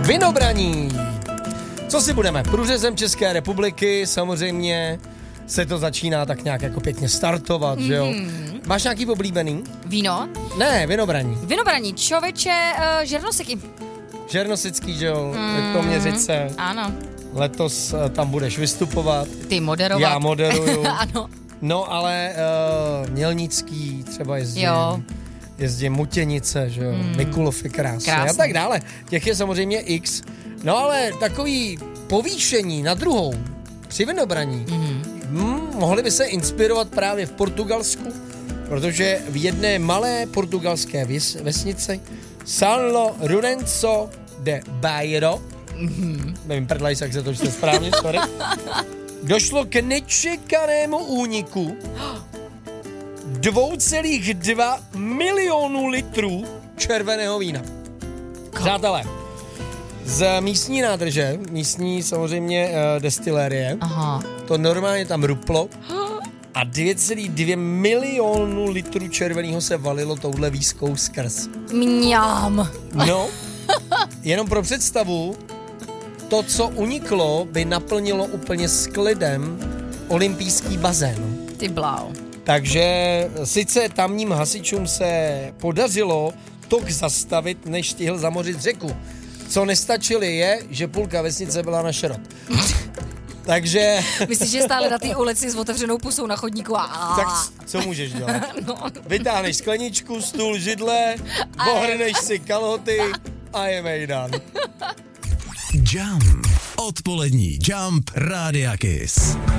Vinobraní. Co si budeme? Průřezem České republiky samozřejmě se to začíná tak nějak jako pěkně startovat, že jo? Máš nějaký oblíbený? Víno? Ne, vinobraní. Vinobraní, člověče, žernoseky. Žernosický, že jo? Litoměřice. Ano. Letos tam budeš vystupovat. Ty moderovat. Já moderuju. Ano. No ale Mělnický třeba jezdí Mutěnice, že jo? Mikulov je krásný a tak dále. Těch je samozřejmě x. No ale takový povýšení na druhou při vinobraní mohli by se inspirovat právě v Portugalsku, protože v jedné malé portugalské vesnici São Lourenço de Bairro, nevím, prdlajs, jak se to čte správně, sorry, došlo k nečekanému úniku 2,2 milionů litrů červeného vína. Přátelé, z místní nádrže, místní samozřejmě destilérie, to normálně tam ruplo a 2,2 milionů litrů červeného se valilo touhle výskou skrz. Mňam. No, jenom pro představu, to, co uniklo, by naplnilo úplně s klidem olympijský bazén. Ty bláho. Takže sice tamním hasičům se podařilo tok zastavit, než stihl zamořit řeku. Co nestačili je, že půlka vesnice byla na šrot. Takže... Myslíš, že stále na té ulici s otevřenou pusou na chodníku Tak co můžeš dělat? No. Vytáhneš skleničku, stůl, židle, ohrneš si kalhoty a je mejdan. Jump. Odpolední Jump Rádia Kiss.